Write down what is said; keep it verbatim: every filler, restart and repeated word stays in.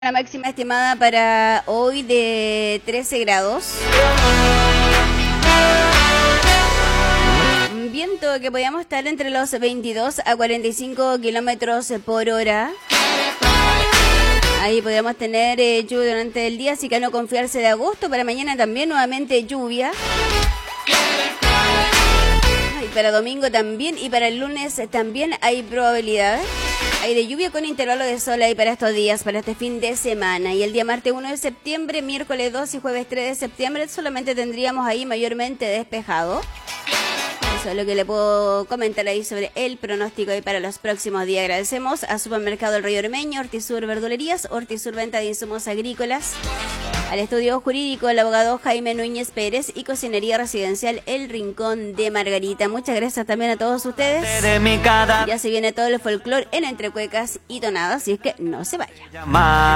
La máxima estimada para hoy de trece grados. Viento que podíamos estar entre los veintidós a cuarenta y cinco kilómetros por hora. Ahí podríamos tener eh, lluvia durante el día, así que no confiarse de agosto. Para mañana también nuevamente lluvia. Y para domingo también y para el lunes también hay probabilidad. Hay de lluvia con intervalo de sol ahí para estos días, para este fin de semana. Y el día martes uno de septiembre, miércoles dos y jueves tres de septiembre solamente tendríamos ahí mayormente despejado. Eso es lo que le puedo comentar ahí sobre el pronóstico ahí para los próximos días. Agradecemos a Supermercado El Río Ormeño, Hortisur Verdulerías, Hortisur Venta de Insumos Agrícolas, al estudio jurídico el abogado Jaime Núñez Pérez y Cocinería Residencial El Rincón de Margarita. Muchas gracias también a todos ustedes. Ya se viene todo el folclore en Entre Cuecas y Tonadas, así es que no se vaya.